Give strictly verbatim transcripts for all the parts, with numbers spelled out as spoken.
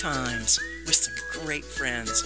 times with some great friends.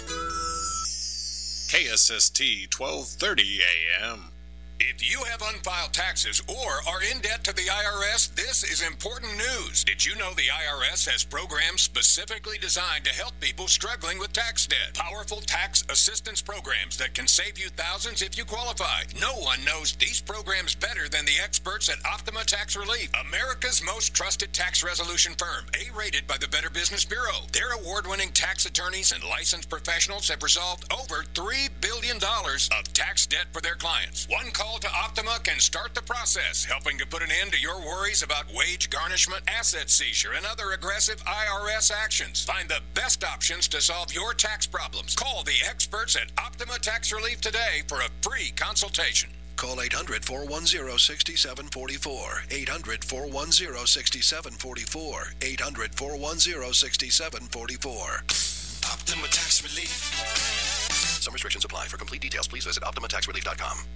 K S S T twelve thirty A M. If you have unfiled taxes or are in debt to the I R S, this is important news. Did you know the I R S has programs specifically designed to help people struggling with tax debt? Powerful tax assistance programs that can save you thousands if you qualify. No one knows these programs better than the experts at Optima Tax Relief, America's most trusted tax resolution firm, A-rated by the Better Business Bureau. Their award-winning tax attorneys and licensed professionals have resolved over three billion dollars of tax debt for their clients. One call to Optima can start the process, helping to put an end to your worries about wage garnishment, asset seizure, and other aggressive I R S actions. Find the best options to solve your tax problems. Call the experts at Optima Tax Relief today for a free consultation. Call eight hundred, four one zero, six seven four four. eight hundred, four one zero, six seven four four. eight hundred, four one zero, six seven four four. Optima Tax Relief. Some restrictions apply. For complete details, please visit optima tax relief dot com.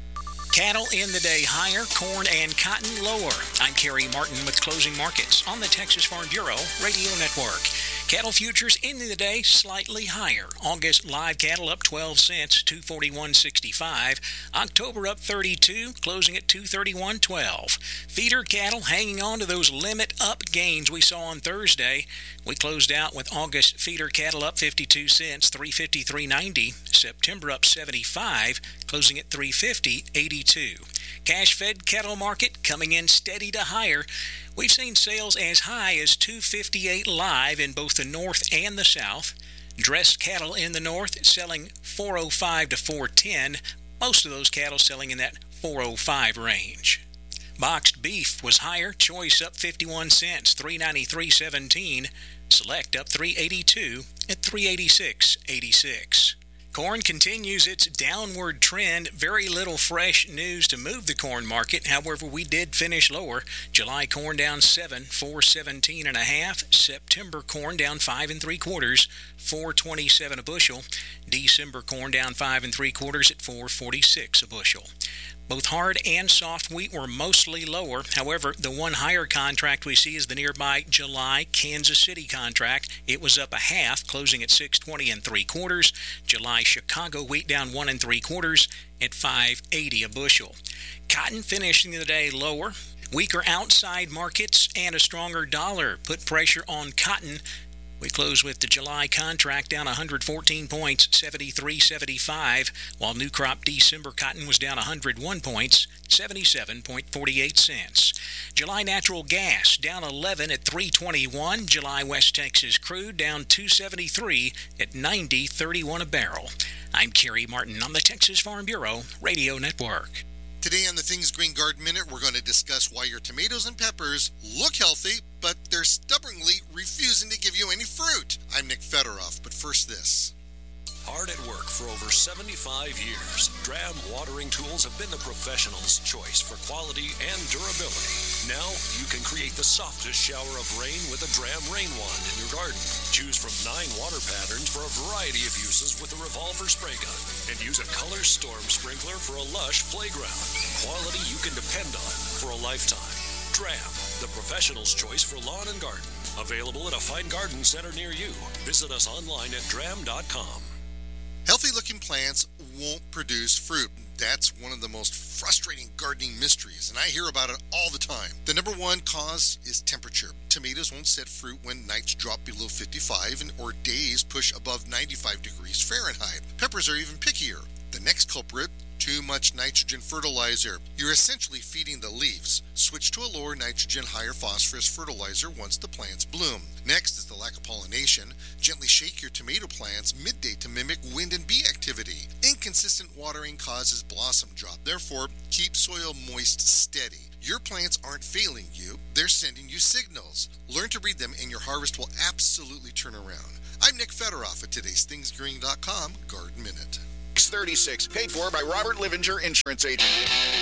Cattle in the day higher, corn and cotton lower. I'm Kerry Martin with Closing Markets on the Texas Farm Bureau Radio Network. Cattle futures in the day slightly higher. August live cattle up twelve cents, two forty-one sixty-five. October up thirty-two, closing at two thirty-one twelve. Feeder cattle hanging on to those limit up gains we saw on Thursday. We closed out with August feeder cattle up fifty-two cents, three fifty-three ninety. September up seventy-five, closing at three fifty eighty-two. Cash fed cattle market coming in steady to higher. We've seen sales as high as two fifty-eight live in both the north and the south. Dressed cattle in the north selling four oh five to four ten. Most of those cattle selling in that four oh five range. Boxed beef was higher. Choice up fifty-one cents, three ninety-three seventeen. Select up three eighty-two at three eighty-six eighty-six. Corn continues its downward trend. Very little fresh news to move the corn market. However, we did finish lower. July corn down seven, four seventeen and a half. September corn down five and three quarters, four twenty-seven a bushel. December corn down five and three quarters at four forty-six a bushel. Both hard and soft wheat were mostly lower. However, the one higher contract we see is the nearby July Kansas City contract. It was up a half, closing at six twenty and three quarters. July Chicago wheat down one and three quarters at five eighty a bushel. Cotton finishing the day lower. Weaker outside markets and a stronger dollar put pressure on cotton. We close with the July contract down one hundred fourteen points, seventy-three seventy-five, while new crop December cotton was down one hundred one points, seventy-seven forty-eight cents. July natural gas down eleven at three twenty-one. July West Texas crude down two seventy-three at ninety thirty-one a barrel. I'm Kerry Martin on the Texas Farm Bureau Radio Network. Today on the Things Green Garden Minute, we're going to discuss why your tomatoes and peppers look healthy, but they're stubbornly refusing to give you any fruit. I'm Nick Federoff, but first this. Hard at work for over seventy-five years, Dram watering tools have been the professional's choice for quality and durability. Now you can create the softest shower of rain with a Dram rain wand in your garden. Choose from nine water patterns for a variety of uses with a revolver spray gun, and use a color storm sprinkler for a lush playground. Quality you can depend on for a lifetime. Dram, the professional's choice for lawn and garden. Available at a fine garden center near you. Visit us online at dram dot com. Healthy-looking plants won't produce fruit. That's one of the most frustrating gardening mysteries, and I hear about it all the time. The number one cause is temperature. Tomatoes won't set fruit when nights drop below fifty-five and or days push above ninety-five degrees Fahrenheit. Peppers are even pickier. The next culprit, too much nitrogen fertilizer. You're essentially feeding the leaves. Switch to a lower nitrogen, higher phosphorus fertilizer once the plants bloom. Next is the lack of pollination. Gently shake your tomato plants midday to mimic wind and bee activity. Inconsistent watering causes blossom drop. Therefore, keep soil moist steady. Your plants aren't failing you. They're sending you signals. Learn to read them and your harvest will absolutely turn around. I'm Nick Federoff at today's things green dot com Garden Minute. thirty-six, paid for by Robert Livinger Insurance Agent.